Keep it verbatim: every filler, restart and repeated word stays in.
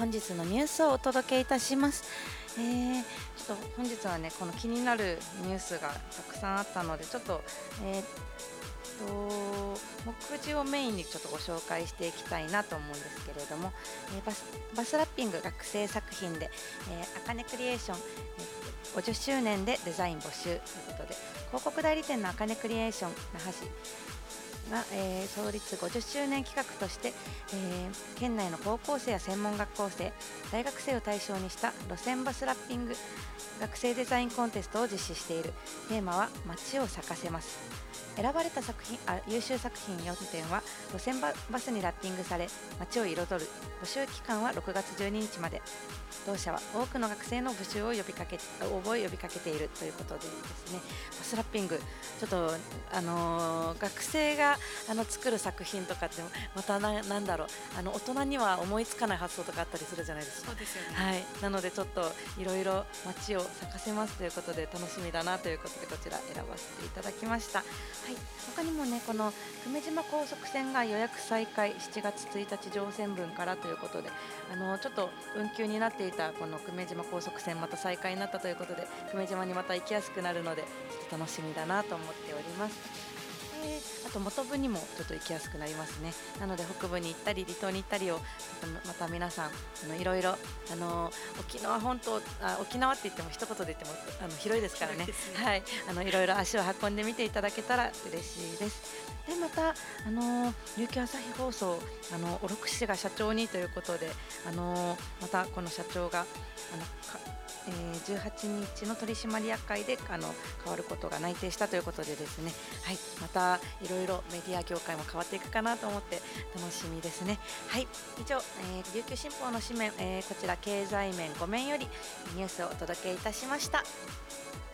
本日のニュースをお届けいたします。えー、ちょっと本日はね、この気になるニュースがたくさんあったので、ちょっと、えーっと、目次をメインにちょっとご紹介していきたいなと思うんですけれども、えーバスバスラッピング学生作品で、えー、あかねクリエーション、えーごじゅっしゅうねんでデザイン募集ということで、広告代理店のあかねクリエーション那覇市が、えー創立ごじゅっしゅうねん企画として、えー県内の高校生や専門学校生、大学生を対象にした路線バスラッピング学生デザインコンテストを実施している。テーマは街を咲かせます。選ばれた作品あ優秀作品よんてんは路線ババスにラッピングされ、街を彩る。募集期間はろくがつじゅうににちまで。同社は多くの学生の募集を呼びかけ応募を呼びかけているということでですね、バスラッピング、ちょっと、あのー学生があの作る作品とかってまたな、なんだろう、あの大人には思いつかない発想とかあったりするじゃないですか。 そうですよね。 はい、なのでちょっといろいろ街を咲かせますということで楽しみだなということでこちら選ばせていただきました。はい、他にもね、この久米島高速船が予約再開しちがつついたち乗船分からということで、あのちょっと運休になっていたこの久米島高速船また再開になったということで、久米島にまた行きやすくなるのでちょっと楽しみだなと思っております。えー、あと本部にもちょっと行きやすくなりますね。なので北部に行ったり離島に行ったりをちょっとまた皆さん、あのいろいろ、あの沖縄本島、あ沖縄って言っても一言で言ってもあの広いですからね。 広いですね。 はい、あのいろいろ足を運んでみていただけたら嬉しいです。でまた、あの琉球朝日放送、あの小禄氏が社長にということで、あのまたこの社長があのかえーじゅうはちにちの取締役会であの変わることが内定したということでですね、はい、またいろいろメディア業界も変わっていくかなと思って楽しみですね。はい、以上、えー琉球新報の紙面、えーこちら経済面ご面よりニュースをお届けいたしました。